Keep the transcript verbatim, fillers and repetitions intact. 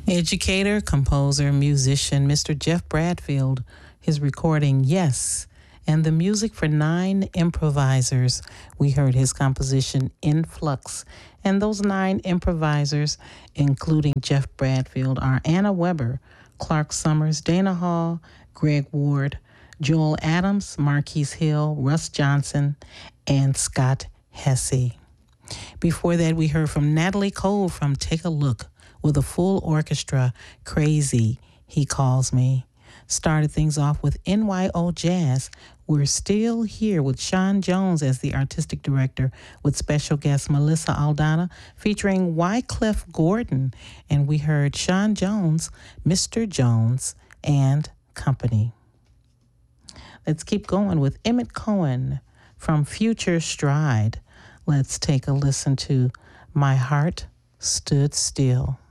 Educator, composer, musician, Mister Jeff Bradfield, his recording, Yes, and the music for Nine Improvisers. We heard his composition, Influx. And those nine improvisers, including Jeff Bradfield, are Anna Weber, Clark Summers, Dana Hall, Greg Ward, Joel Adams, Marquise Hill, Russ Johnson, and Scott Hesse. Before that, we heard from Natalie Cole from Take a Look with a full orchestra, Crazy, He Calls Me. Started things off with N Y O Jazz. We're still here with Sean Jones as the artistic director with special guest Melissa Aldana featuring Wycliffe Gordon. And we heard Sean Jones, Mister Jones, and Company. Let's keep going with Emmett Cohen from Future Stride. Let's take a listen to My Heart Stood Still.